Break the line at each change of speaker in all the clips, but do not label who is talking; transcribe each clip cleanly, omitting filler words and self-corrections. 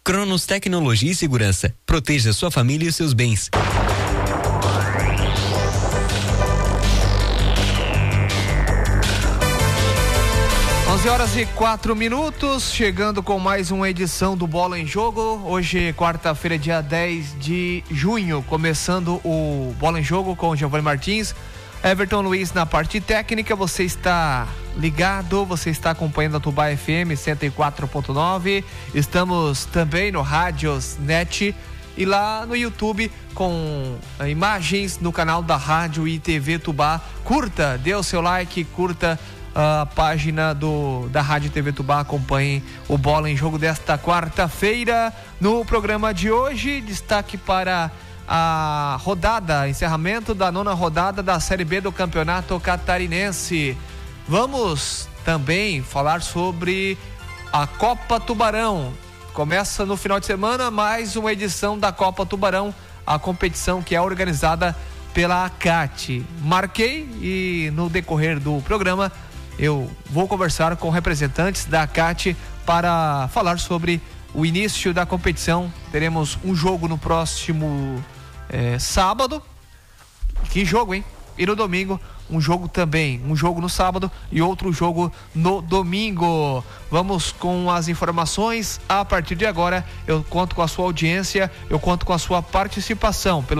Cronos Tecnologia e Segurança. Proteja sua família e seus bens.
11h04, chegando com mais uma edição do Bola em Jogo. Hoje, quarta-feira, dia 10 de junho, começando o Bola em Jogo com o Giovanni Martins, Everton Luiz na parte técnica. Você está ligado, você está acompanhando a Tubá FM 104.9. Estamos também no Rádios Net e lá no YouTube com imagens no canal da Rádio e TV Tubá. Curta, dê o seu like, curta a página da Rádio TV Tubá, acompanhem o Bola em Jogo desta quarta-feira. No programa de hoje, destaque para a rodada, encerramento da 9ª rodada da Série B do Campeonato Catarinense. Vamos também falar sobre a Copa Tubarão. Começa no final de semana mais uma edição da Copa Tubarão, a competição que é organizada pela ACAT. Marquei e no decorrer do programa eu vou conversar com representantes da ACAT para falar sobre o início da competição. Teremos um jogo no próximo sábado. Que jogo, hein? E no domingo, um jogo também. Um jogo no sábado e outro jogo no domingo. Vamos com as informações. A partir de agora, eu conto com a sua audiência, eu conto com a sua participação pelo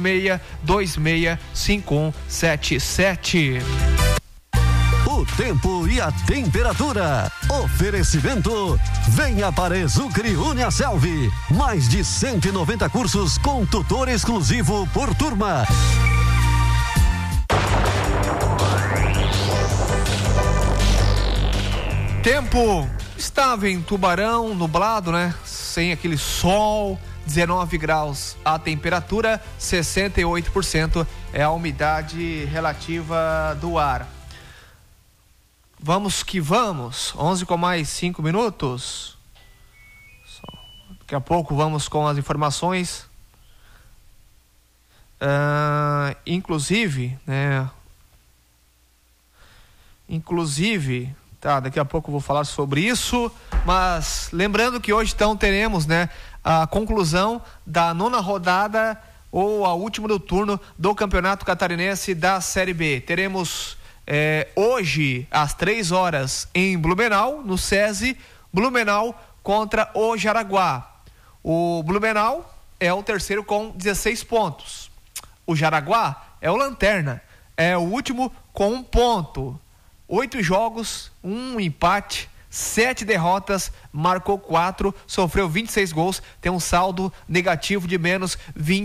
36265177.
O tempo e a temperatura. Oferecimento. Venha para Exucre Uniaselv. Mais de 190 cursos com tutor exclusivo por turma.
Tempo estável em Tubarão, nublado, né? Sem aquele sol. 19 graus a temperatura, 68% é a umidade relativa do ar. Vamos que vamos, 11 com mais 5 minutos. Daqui a pouco vamos com as informações. Inclusive, daqui a pouco eu vou falar sobre isso, mas lembrando que hoje então teremos, a conclusão da 9ª rodada, ou a última do turno do Campeonato Catarinense da Série B. Teremos hoje, às 3 horas, em Blumenau, no SESI, Blumenau contra o Jaraguá. O Blumenau é o terceiro com 16 pontos. O Jaraguá é o lanterna, é o último com 1 ponto. 8 jogos, 1 empate, 7 derrotas, marcou 4, sofreu 26 gols, tem um saldo negativo de menos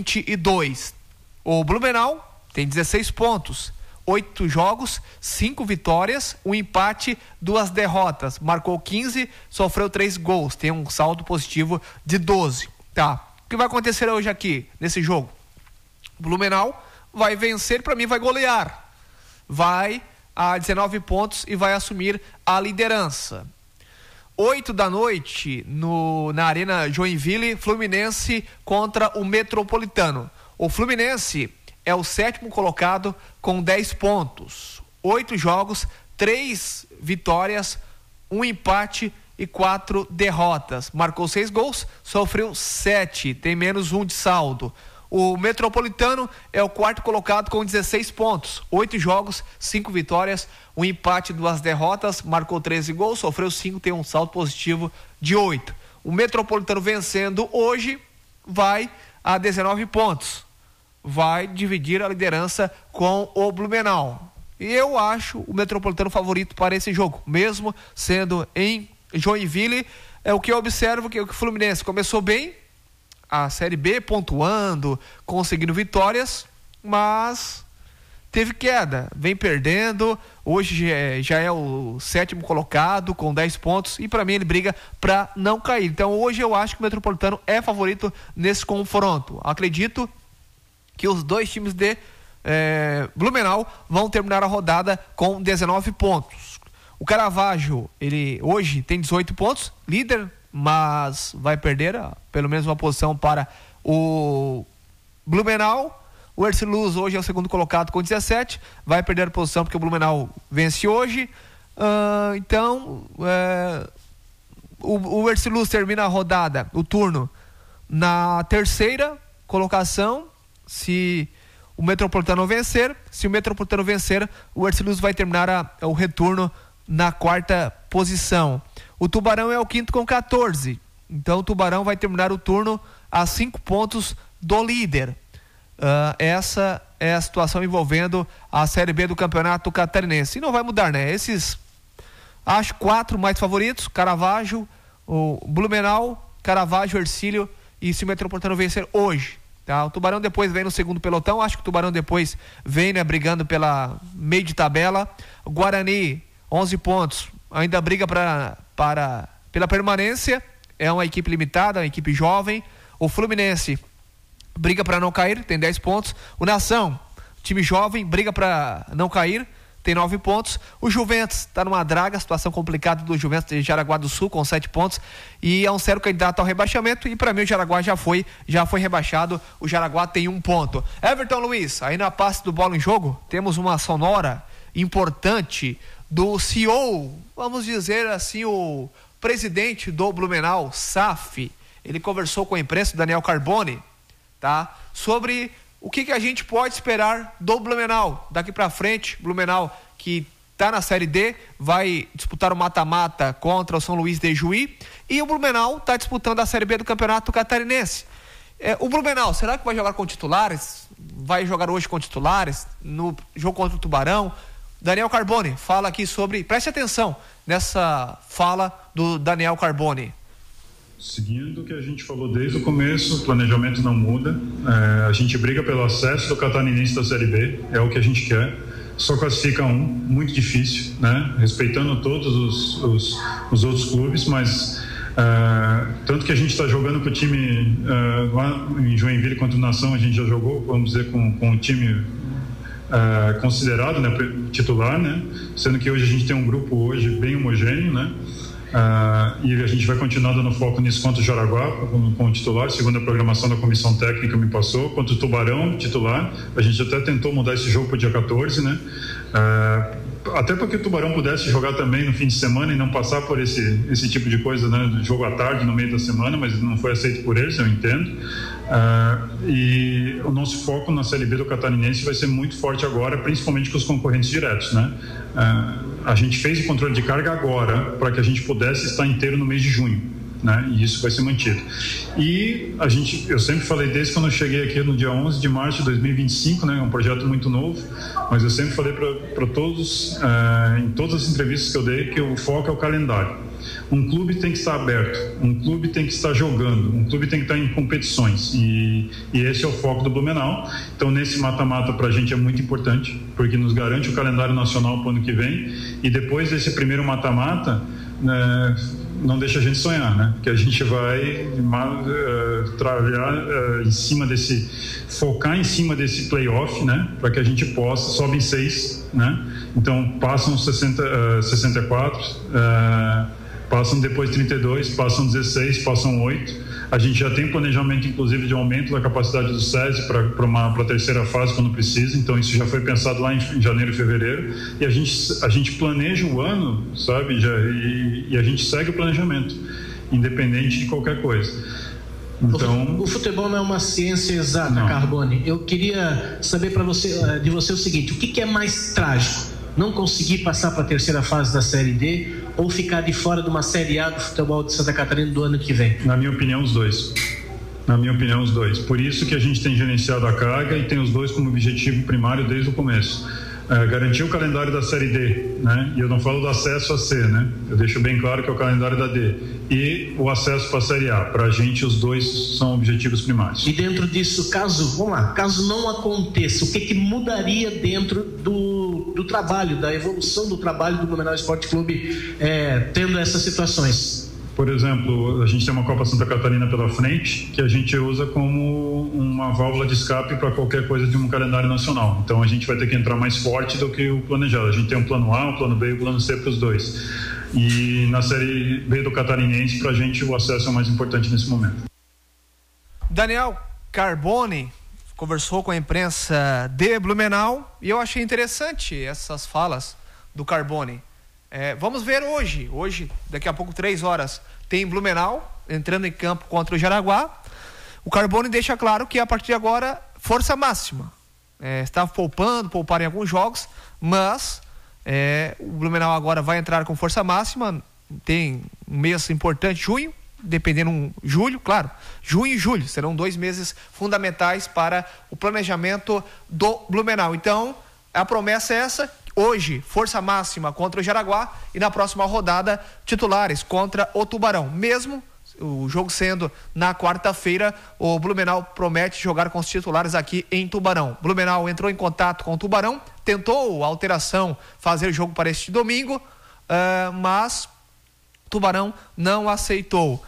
22. O Blumenau tem 16 pontos. 8 jogos, 5 vitórias, 1 empate, 2 derrotas. Marcou 15, sofreu 3 gols. Tem um saldo positivo de 12. Tá. O que vai acontecer hoje aqui, nesse jogo? Blumenau vai vencer, para mim vai golear. Vai a 19 pontos e vai assumir a liderança. 8 da noite, na Arena Joinville, Fluminense contra o Metropolitano. O Fluminense é o 7º colocado com 10 pontos. 8 jogos, 3 vitórias, 1 empate e 4 derrotas. Marcou 6 gols, sofreu 7, tem menos 1 de saldo. O Metropolitano é o 4º colocado com 16 pontos. 8 jogos, 5 vitórias, 1 empate e 2 derrotas. Marcou 13 gols, sofreu 5, tem um saldo positivo de 8. O Metropolitano vencendo hoje vai a 19 pontos. Vai dividir a liderança com o Blumenau. E eu acho o Metropolitano favorito para esse jogo, mesmo sendo em Joinville. É o que eu observo, que o Fluminense começou bem a Série B, pontuando, conseguindo vitórias, mas teve queda, vem perdendo. Hoje já é o 7º colocado com 10 pontos e para mim ele briga para não cair. Então hoje eu acho que o Metropolitano é favorito nesse confronto. Acredito que os dois times de Blumenau vão terminar a rodada com 19 pontos. O Caravaggio, ele hoje tem 18 pontos, líder, mas vai perder pelo menos uma posição para o Blumenau. O Ercilus hoje é o 2º colocado com 17, vai perder a posição porque o Blumenau vence hoje. Então, o Ercilus termina a rodada, o turno, na terceira colocação, se o Metropolitano vencer. Se o Metropolitano vencer, o Ercilus vai terminar o retorno na quarta posição. O Tubarão é o quinto com 14. Então o Tubarão vai terminar o turno a 5 pontos do líder. Essa é a situação envolvendo a Série B do Campeonato Catarinense. E não vai mudar, né? Esses, acho, 4 mais favoritos: Caravaggio, o Blumenau, Caravaggio, Hercílio, e se o Metropolitano vencer hoje, tá? O Tubarão depois vem no segundo pelotão. Acho que o Tubarão depois vem, né, brigando pela meio de tabela. O Guarani, 11 pontos, ainda briga pela permanência. É uma equipe limitada, uma equipe jovem. O Fluminense briga para não cair, tem 10 pontos. O Nação, time jovem, briga para não cair, tem 9 pontos. O Juventus está numa draga, situação complicada do Juventus de Jaraguá do Sul, com 7 pontos, e é um sério candidato ao rebaixamento. E para mim o Jaraguá já foi rebaixado. O Jaraguá tem 1 ponto. Everton Luiz, aí na passe do Bola em Jogo, temos uma sonora importante do CEO, vamos dizer assim, o presidente do Blumenau, SAF. Ele conversou com a imprensa, Daniel Carboni, tá? Sobre o que a gente pode esperar do Blumenau daqui para frente. Blumenau, que está na Série D, vai disputar o mata-mata contra o São Luís de Juí, e o Blumenau está disputando a Série B do Campeonato Catarinense. O Blumenau, será que vai jogar com titulares? Vai jogar hoje com titulares no jogo contra o Tubarão? Daniel Carboni fala aqui sobre, preste atenção nessa fala do Daniel Carboni.
Seguindo o que a gente falou desde o começo, o planejamento não muda. A gente briga pelo acesso do Catarinense da Série B, é o que a gente quer. Só classifica um, muito difícil, né? Respeitando todos os outros clubes, mas tanto que a gente está jogando com o time lá em Joinville contra o Nação, a gente já jogou, vamos dizer, com o time considerado, né, titular, né? Sendo que hoje a gente tem um grupo hoje bem homogêneo, né? E a gente vai continuar dando foco nisso contra o Jaraguá com o titular, segundo a programação da comissão técnica me passou. Contra o Tubarão, titular, a gente até tentou mudar esse jogo para o dia 14, né? Até para que o Tubarão pudesse jogar também no fim de semana e não passar por esse tipo de coisa, né? Jogo à tarde, no meio da semana, mas não foi aceito por eles, eu entendo. E o nosso foco na Série B do Catarinense vai ser muito forte agora, principalmente com os concorrentes diretos, né? A gente fez o controle de carga agora para que a gente pudesse estar inteiro no mês de junho, né? E isso vai ser mantido. E eu sempre falei desde quando eu cheguei aqui no dia 11 de março de 2025, né? É um projeto muito novo, mas eu sempre falei para todos, em todas as entrevistas que eu dei, que o foco é o calendário. Um clube tem que estar aberto, um clube tem que estar jogando, um clube tem que estar em competições, e esse é o foco do Blumenau. Então nesse mata-mata pra gente é muito importante, porque nos garante o calendário nacional para o ano que vem, e depois desse primeiro mata-mata, não deixa a gente sonhar, né? Que a gente vai trabalhar focar em cima desse playoff, né? Para que a gente possa, sobe em 6, né? Então passam 64, passam depois 32, passam 16, passam 8. A gente já tem planejamento, inclusive, de aumento da capacidade do SESI para a terceira fase, quando precisa. Então, isso já foi pensado lá em janeiro e fevereiro. E a gente planeja o ano, sabe? E a gente segue o planejamento, independente de qualquer coisa. Então,
o futebol não é uma ciência exata, não. Carboni. Eu queria saber de você o seguinte: o que é mais trágico? Não conseguir passar para a terceira fase da Série D ou ficar de fora de uma Série A do futebol de Santa Catarina do ano que vem?
Na minha opinião, os dois. Por isso que a gente tem gerenciado a carga e tem os dois como objetivo primário desde o começo. Garantir o calendário da Série D, né? E eu não falo do acesso a C, né? Eu deixo bem claro que é o calendário da D. E o acesso para a Série A. Para a gente, os dois são objetivos primários.
E dentro disso, caso não aconteça, o que mudaria dentro do trabalho, da evolução do trabalho do Blumenau Esporte Clube, tendo essas situações?
Por exemplo, a gente tem uma Copa Santa Catarina pela frente, que a gente usa como uma válvula de escape para qualquer coisa de um calendário nacional. Então a gente vai ter que entrar mais forte do que o planejado. A gente tem um plano A, um plano B e um plano C para os dois. E na Série B do Catarinense, para a gente, o acesso é o mais importante nesse momento.
Daniel Carboni conversou com a imprensa de Blumenau e eu achei interessante essas falas do Carboni. Vamos ver hoje, daqui a pouco 3 horas, tem Blumenau entrando em campo contra o Jaraguá. O Carbone deixa claro que a partir de agora, força máxima. Está poupar em alguns jogos, mas o Blumenau agora vai entrar com força máxima. Tem um mês importante, junho, dependendo, julho, claro. Junho e julho serão 2 meses fundamentais para o planejamento do Blumenau. Então, a promessa é essa. Hoje, força máxima contra o Jaraguá e na próxima rodada, titulares contra o Tubarão. Mesmo o jogo sendo na quarta-feira, o Blumenau promete jogar com os titulares aqui em Tubarão. Blumenau entrou em contato com o Tubarão, tentou alteração, fazer jogo para este domingo, mas Tubarão não aceitou.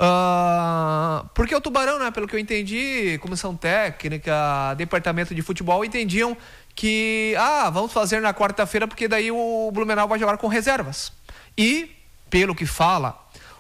Porque o Tubarão, né, pelo que eu entendi, comissão técnica, departamento de futebol, entendiam que vamos fazer na quarta-feira porque daí o Blumenau vai jogar com reservas. E, pelo que fala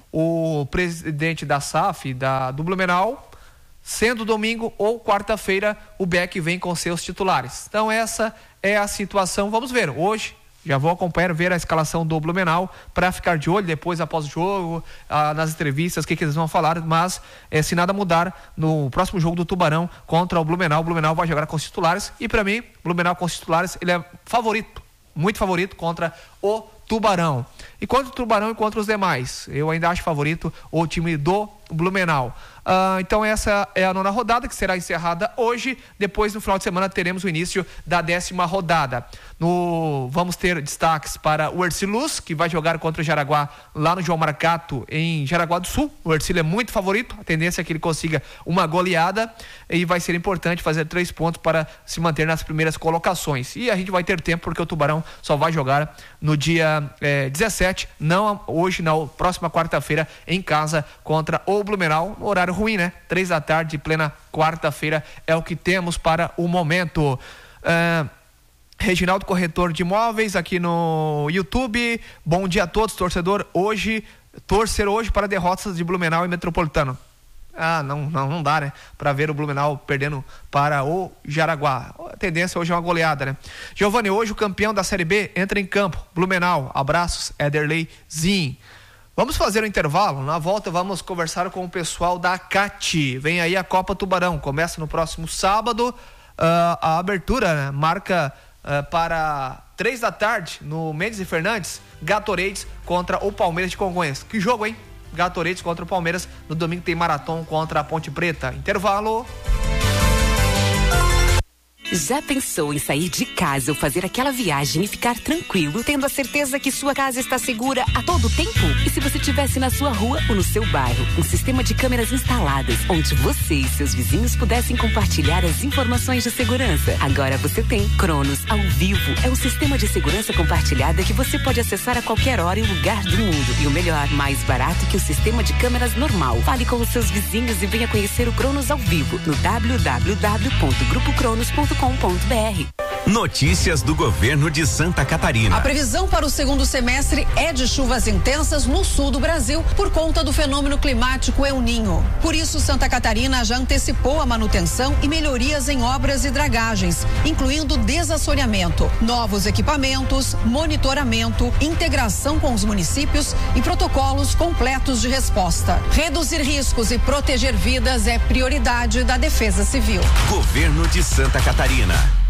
o presidente da SAF, do Blumenau, sendo domingo ou quarta-feira, o Beck vem com seus titulares. Então essa é a situação. Vamos ver. Hoje já vou acompanhar, ver a escalação do Blumenau para ficar de olho depois, após o jogo, nas entrevistas, o que eles vão falar. Mas se nada mudar, no próximo jogo do Tubarão contra o Blumenau vai jogar com os titulares. E para mim, Blumenau com os titulares, ele é favorito, muito favorito contra o Tubarão. E contra o Tubarão e contra os demais, eu ainda acho favorito o time do Blumenau. Então essa é a 9ª rodada, que será encerrada hoje. Depois, no final de semana, teremos o início da 10ª rodada. Vamos ter destaques para o Ercilus, que vai jogar contra o Jaraguá lá no João Marcato, em Jaraguá do Sul. O Ercílio é muito favorito, a tendência é que ele consiga uma goleada e vai ser importante fazer 3 pontos para se manter nas primeiras colocações. E a gente vai ter tempo, porque o Tubarão só vai jogar no dia 17, não hoje, na próxima quarta-feira, em casa contra o Blumenau. Horário ruim, né? 3 da tarde, plena quarta-feira, é o que temos para o momento. Reginaldo, corretor de imóveis, aqui no YouTube. Bom dia a todos, torcer hoje para derrotas de Blumenau e Metropolitano. Não dá, né? Para ver o Blumenau perdendo para o Jaraguá. A tendência hoje é uma goleada, né? Giovanni, hoje o campeão da Série B entra em campo. Blumenau, abraços, Ederley Zin. Vamos fazer um intervalo, na volta vamos conversar com o pessoal da CAT. Vem aí a Copa Tubarão, começa no próximo sábado, a abertura, né, marca para 3 da tarde no Mendes e Fernandes, Gatorades contra o Palmeiras de Congonhas. Que jogo, hein? Gatorades contra o Palmeiras, no domingo tem Marathon contra a Ponte Preta. Intervalo.
Já pensou em sair de casa ou fazer aquela viagem e ficar tranquilo, tendo a certeza que sua casa está segura a todo tempo? E se você estivesse na sua rua ou no seu bairro, um sistema de câmeras instaladas, onde você e seus vizinhos pudessem compartilhar as informações de segurança? Agora você tem Cronos ao Vivo. É um sistema de segurança compartilhada que você pode acessar a qualquer hora e lugar do mundo. E o melhor, mais barato que o sistema de câmeras normal. Fale com os seus vizinhos e venha conhecer o Cronos ao Vivo no www.grupocronos.com.br.
Notícias do governo de Santa Catarina.
A previsão para o segundo semestre é de chuvas intensas no sul do Brasil por conta do fenômeno climático El Niño. Por isso, Santa Catarina já antecipou a manutenção e melhorias em obras e dragagens, incluindo desassoreamento, novos equipamentos, monitoramento, integração com os municípios e protocolos completos de resposta. Reduzir riscos e proteger vidas é prioridade da Defesa Civil.
Governo de Santa Catarina.